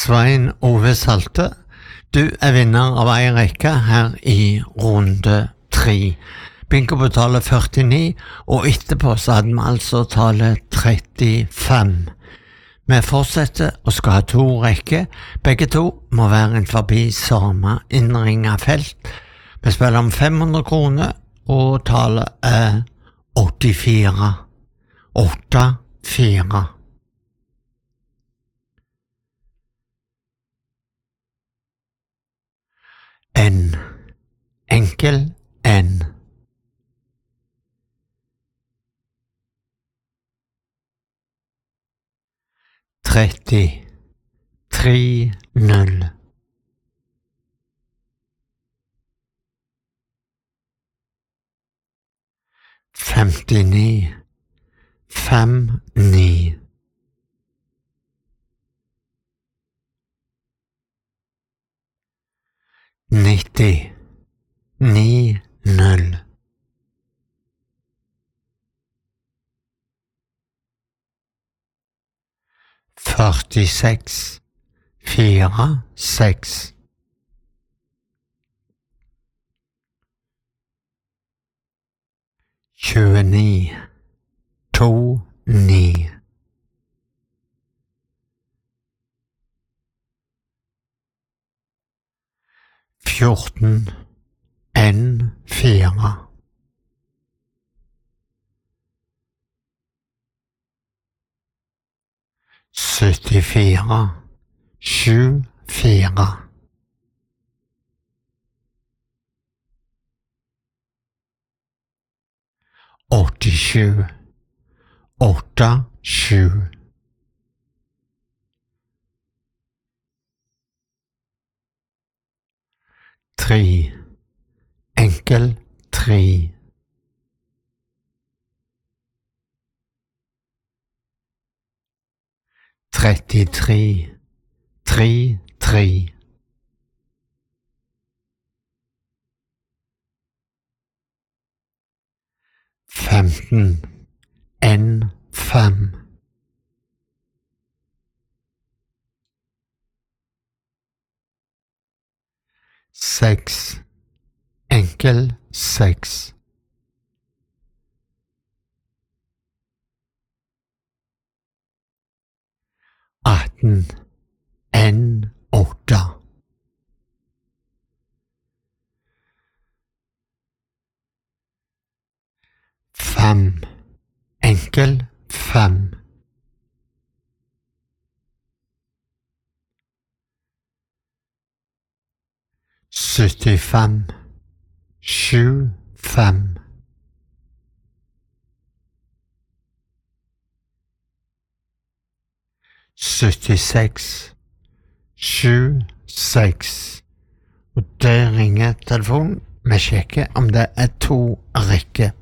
Svein Ove Salte, du vinner av en rekke her i runde 3. Bingo på tallet 49, og etterpå så hadde vi altså tallet 35. Vi fortsetter og skal ha 2 rekker. Begge 2 må være en forbi samme innringet felt. Vi spiller om 500 kroner, og tallet 84. 84. N. Enkel N. Tretti. 3-0. Femtini. 5-9. Nitti. 9-0. Førtiseks. 4-6. Tjueni. 2-9. Fjorten. 1-4. Syttifire. 7-4. Åttisju. 8-7. Tre. Enkel 3. Trettitre. 3-3. Femten. 1-5. Seks. Enkel 6. Atten. 1-8. Fem. Enkel 5. Syttifem. 7-5. Syttiseks. 7-6. Og det ringer telefonen. Vi sjekker om det er 2 rekker